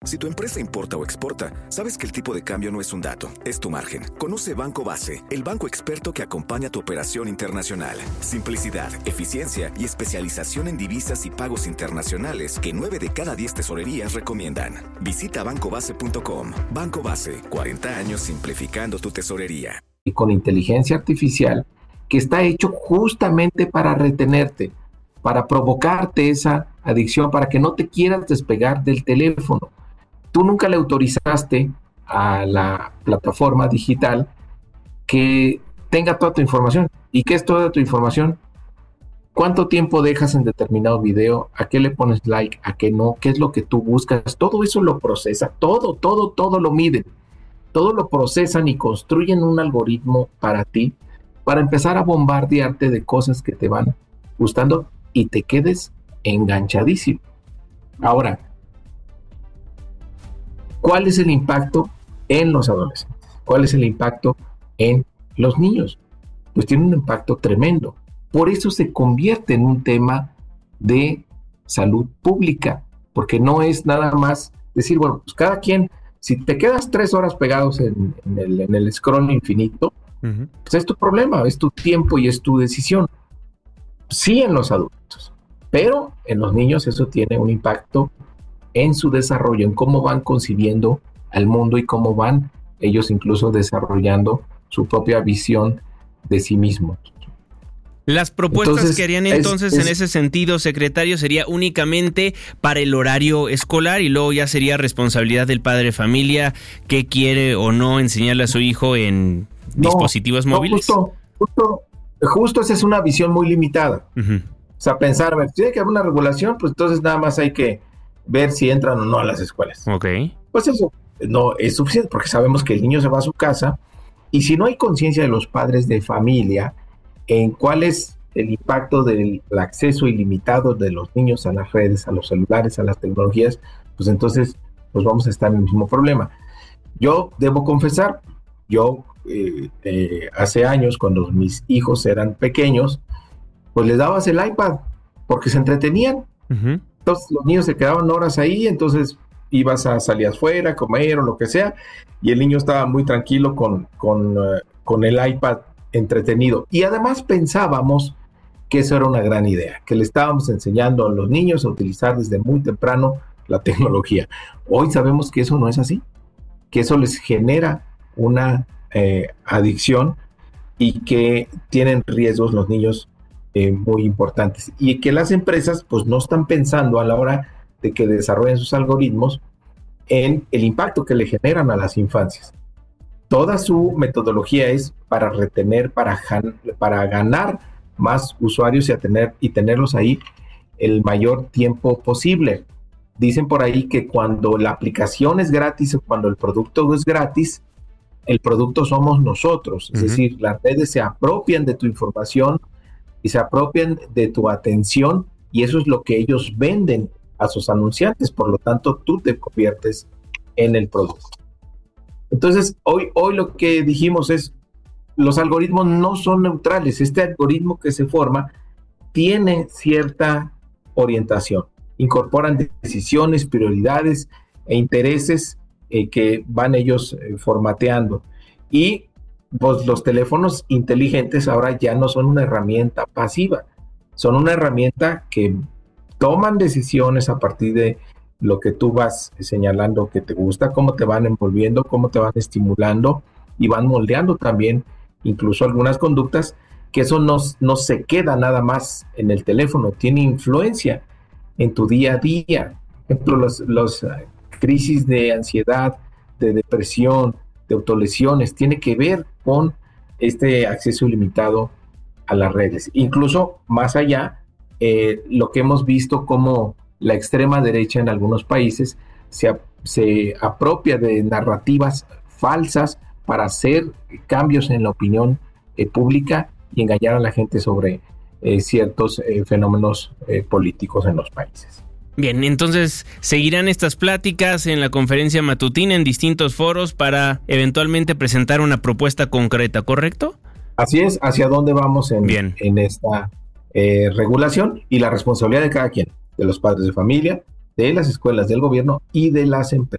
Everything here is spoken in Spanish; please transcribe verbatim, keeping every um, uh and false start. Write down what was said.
Si tu empresa importa o exporta, sabes que el tipo de cambio no es un dato, es tu margen. Conoce Banco Base, el banco experto que acompaña tu operación internacional. Simplicidad, eficiencia y especialización en divisas y pagos internacionales que nueve de cada diez tesorerías recomiendan. Visita banco base punto com. Banco Base, cuarenta años simplificando tu tesorería. Y con inteligencia artificial que está hecho justamente para retenerte, para provocarte esa adicción, para que no te quieras despegar del teléfono. Tú nunca le autorizaste a la plataforma digital que tenga toda tu información. ¿Y qué es toda tu información? ¿Cuánto tiempo dejas en determinado video? ¿A qué le pones like? ¿A qué no? ¿Qué es lo que tú buscas? Todo eso lo procesa. Todo, todo, todo lo miden. Todo lo procesan y construyen un algoritmo para ti, para empezar a bombardearte de cosas que te van gustando y te quedes enganchadísimo. Ahora, ¿cuál es el impacto en los adolescentes? ¿Cuál es el impacto en los niños? Pues tiene un impacto tremendo. Por eso se convierte en un tema de salud pública, porque no es nada más decir, bueno, pues cada quien, si te quedas tres horas pegados en, en, el, en el scroll infinito, uh-huh. pues es tu problema, es tu tiempo y es tu decisión. Sí en los adultos, pero en los niños eso tiene un impacto en su desarrollo, en cómo van concibiendo al mundo y cómo van ellos incluso desarrollando su propia visión de sí mismos. Las propuestas entonces, que harían entonces es, es, en ese sentido, secretario, sería únicamente para el horario escolar y luego ya sería responsabilidad del padre de familia qué quiere o no enseñarle a su hijo en no, dispositivos no, móviles. Justo, justo, justo esa es una visión muy limitada. Uh-huh. O sea, pensar, a ver, tiene que haber una regulación, pues entonces nada más hay que ver si entran o no a las escuelas. Ok. Pues eso no es suficiente porque sabemos que el niño se va a su casa y si no hay conciencia de los padres de familia en cuál es el impacto del acceso ilimitado de los niños a las redes, a los celulares, a las tecnologías, pues entonces pues vamos a estar en el mismo problema. Yo debo confesar, yo eh, eh, hace años cuando mis hijos eran pequeños, pues les dabas el iPad porque se entretenían. Uh-huh. Entonces los niños se quedaban horas ahí, entonces ibas a salir afuera, comer o lo que sea, y el niño estaba muy tranquilo con, con, uh, con el iPad entretenido. Y además pensábamos que eso era una gran idea, que le estábamos enseñando a los niños a utilizar desde muy temprano la tecnología. Hoy sabemos que eso no es así, que eso les genera una eh, adicción y que tienen riesgos los niños Eh, muy importantes y que las empresas pues no están pensando a la hora de que desarrollen sus algoritmos en el impacto que le generan a las infancias. Toda su metodología es para retener, para, para ganar más usuarios y, a tener, y tenerlos ahí el mayor tiempo posible. Dicen por ahí que cuando la aplicación es gratis o cuando el producto es gratis, el producto somos nosotros, es uh-huh. decir, las redes se apropian de tu información y se apropian de tu atención y eso es lo que ellos venden a sus anunciantes, por lo tanto tú te conviertes en el producto. Entonces hoy, hoy lo que dijimos es, los algoritmos no son neutrales, este algoritmo que se forma tiene cierta orientación, incorporan decisiones, prioridades e intereses eh, que van ellos eh, formateando y pues los teléfonos inteligentes ahora ya no son una herramienta pasiva, son una herramienta que toman decisiones a partir de lo que tú vas señalando que te gusta, cómo te van envolviendo, cómo te van estimulando y van moldeando también incluso algunas conductas, que eso no, no se queda nada más en el teléfono, tiene influencia en tu día a día. Por ejemplo, los, los uh, crisis de ansiedad, de depresión, de autolesiones, tiene que ver con este acceso ilimitado a las redes. Incluso más allá, eh, lo que hemos visto como la extrema derecha en algunos países se, se apropia de narrativas falsas para hacer cambios en la opinión eh, pública y engañar a la gente sobre eh, ciertos eh, fenómenos eh, políticos en los países. Bien, entonces seguirán estas pláticas en la conferencia matutina en distintos foros para eventualmente presentar una propuesta concreta, ¿correcto? Así es, hacia dónde vamos en, Bien. en esta eh, regulación y la responsabilidad de cada quien, de los padres de familia, de las escuelas, del gobierno y de las empresas.